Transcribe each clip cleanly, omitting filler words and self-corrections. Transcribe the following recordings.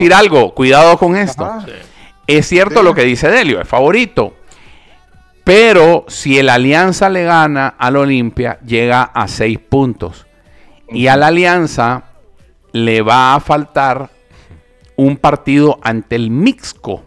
decir algo, cuidado con esto. Sí. Es cierto lo que dice Delio, es favorito. Pero si el Alianza le gana al Olimpia, llega a 6 puntos. Y a la Alianza le va a faltar un partido ante el Mixco.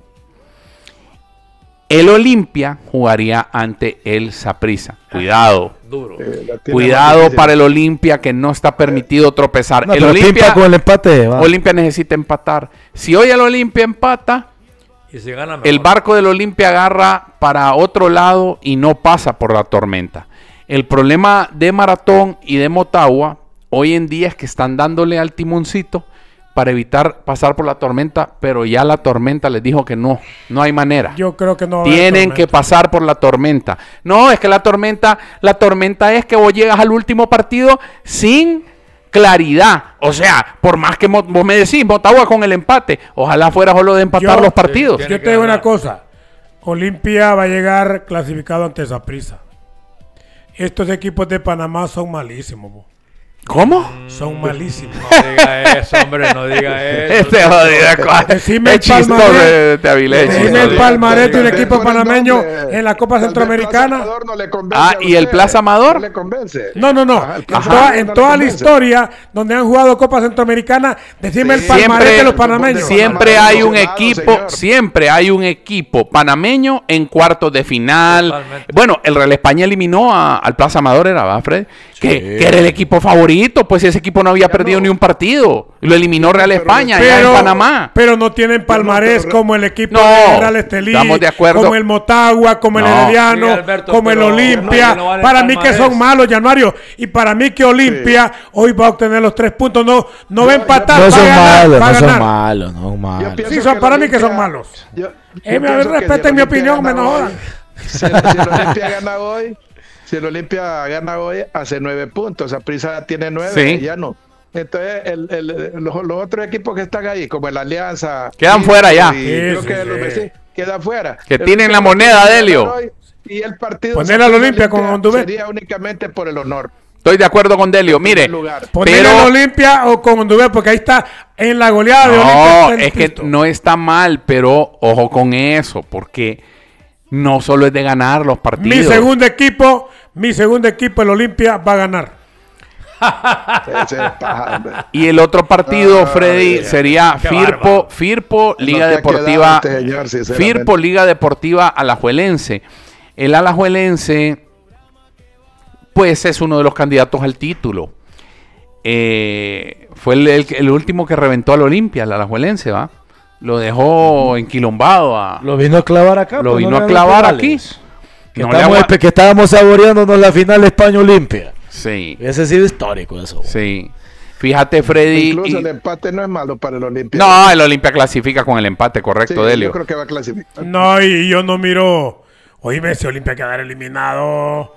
El Olimpia jugaría ante el Saprissa. Cuidado. Duro. Cuidado para el Olimpia, que no está permitido tropezar. No, el pero Olimpia con el empate. Va. Olimpia necesita empatar. Si hoy el Olimpia empata, Y si gana mejor. el barco del Olimpia agarra para otro lado y no pasa por la tormenta. El problema de Maratón y de Motagua hoy en día es que están dándole al timoncito para evitar pasar por la tormenta, pero ya la tormenta les dijo que no hay manera. Yo creo que no va a haber Tienen tormenta. que pasar por la tormenta. No, es que la tormenta es que vos llegas al último partido sin claridad. O sea, por más que vos me decís, Motagua con el empate, ojalá fuera solo de empatar los partidos. Tiene Yo que te digo una ganar. cosa. Olimpia va a llegar clasificado ante Saprissa. Estos equipos de Panamá son malísimos, bo. ¿Cómo? Son malísimos. No diga eso, hombre, no diga eso. Este jodido Decime es el chistoso palmarés. de Avilés. Decime el palmarés de un equipo Con el panameño nombre. en la Copa Tal vez Centroamericana. Plaza Amador no le convence Ah, a ¿y el usted. Plaza Amador? No le convence. No. Ajá, el En Plaza toda, Amador en no le toda la convence. historia donde han jugado Copa Centroamericana, decime el palmarés de los panameños. Siempre hay un Emocionado, equipo, señor. siempre hay un equipo panameño en cuartos de final. Totalmente. Bueno, el Real España eliminó al Plaza Amador, era, ¿verdad, Fred? Que era el equipo favorito, pues ese equipo no había perdido ni un partido. Lo eliminó Real España allá en Panamá. Pero no tienen palmarés pero- como el equipo No, de Real Estelí, estamos de acuerdo. como el Motagua, como el No. Herediano, Sí, Alberto, como el pero Olimpia. no vale Para mí que palmarés. son malos, Januario. Y para mí que Olimpia hoy va a obtener los 3 puntos. No va a empatar, No va a son ganar, malos, va a no son ganar. malos, no son Yo malos. pienso Sí, son que para el mí que son Olimpia- malos. yo Me pienso que respeten si el mi Olimpia opinión, me gana no hoy, jodan. Si el Olimpia gana hoy, si el Olimpia gana hoy, hace 9 puntos. Saprissa tiene 9, Sí. ya no. Entonces, los otros equipos que están ahí, como el Alianza, Quedan fuera ya. y Sí, creo sí, que sí. los vecinos quedan fuera. Que El tienen la Olimpia moneda, ganar Delio. hoy, Y el partido Poner al Olimpia con Honduras. sería únicamente por el honor. Estoy de acuerdo con Delio. Mire, lugar. Ponerle pero al Olimpia o con Honduras, porque ahí está en la goleada de Olimpia. no, está en es que Cristo. no está mal, pero ojo con eso, porque no solo es de ganar los partidos. Mi segundo equipo, el Olimpia, va a ganar. Ese es paja, hombre. Y el otro partido, Freddy, Dios. sería Qué Firpo, Liga Lo que ha Deportiva, quedado este señor, sinceramente. Firpo, Liga Deportiva Alajuelense. El Alajuelense, pues es uno de los candidatos al título. Fue el último que reventó al Olimpia, el Alajuelense, ¿va? Lo dejó enquilombado. Lo vino a clavar acá. Lo pues, vino no a le clavar hagan aquí. penales. Que, No le estamos, agua- que estábamos saboreándonos la final España-Olimpia. Sí, Ese ha sido histórico eso. sí. Fíjate, Freddy. Incluso y- el empate no es malo para el Olimpia. No, el Olimpia clasifica con el empate, Sí, correcto, Delio. yo creo que va a clasificar. No, y yo no miro. Oíme, si Olimpia quedar eliminado.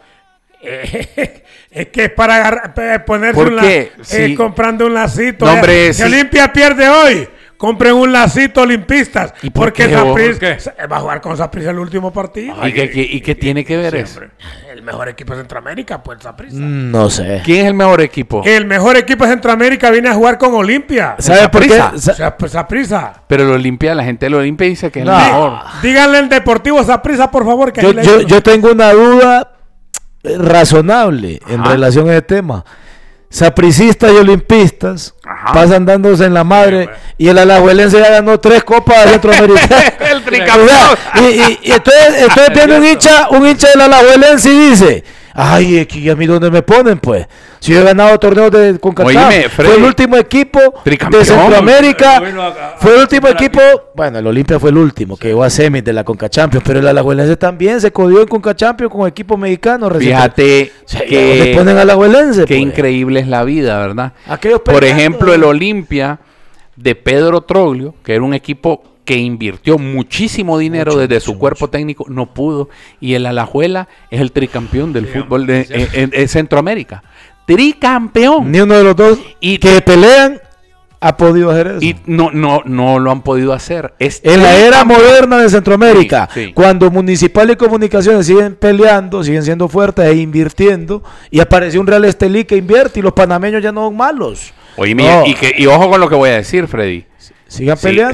Es que es para ponerse ¿Por qué? Sí. comprando un lacito. No, hombre, si sí. Olimpia pierde hoy, compren un lacito olimpistas. ¿Y por porque qué, vos? Saprissa va a jugar con Saprissa el último partido. ¿Y qué tiene que ver eso? El mejor equipo de Centroamérica, pues Saprissa. No sé. ¿Quién es el mejor equipo? El mejor equipo de Centroamérica viene a jugar con Olimpia. ¿Sabes por qué? Saprissa. O sea, pues Saprissa. Pero el Olimpia, la gente del Olimpia dice que es No. el mejor. Díganle el Deportivo Saprissa, por favor. Que ahí le Yo tengo una duda razonable en Ajá. relación a este tema. Sapricistas y olimpistas Ajá. pasan dándose en la madre y el alajuelense ya ganó 3 copas de Centroamérica. El O tricampeón. sea, y entonces viene un hincha del alajuelense y dice: ay, es que ¿y a mí dónde me ponen, pues? Si yo he ganado torneos de CONCACAF, Óyeme, Freddy, fue el último equipo tricampeón. de Centroamérica, Bueno, fue el último equipo, bueno, el Olimpia fue el último que llegó a semis de la CONCACHAMPIONS, pero el alajuelense también se codió en CONCACHAMPIONS con equipos mexicanos. Fíjate que ponen al alajuelense. qué pues. increíble es la vida, ¿verdad? Aquellos Por peleando. ejemplo, el Olimpia de Pedro Troglio, que era un equipo que invirtió muchísimo dinero desde su cuerpo técnico, no pudo. Y el Alajuela es el tricampeón del fútbol de en Centroamérica. Tricampeón. Ni uno de los dos Y- que pelean ha podido hacer eso. Y no lo han podido hacer. Es En la era tricampeón. moderna de Centroamérica, Sí, sí. cuando Municipal y Comunicaciones siguen peleando, siguen siendo fuertes e invirtiendo, y apareció un Real Estelí que invierte y los panameños ya no son malos. Oye, No. y ojo con lo que voy a decir, Freddy. Sigan peleando.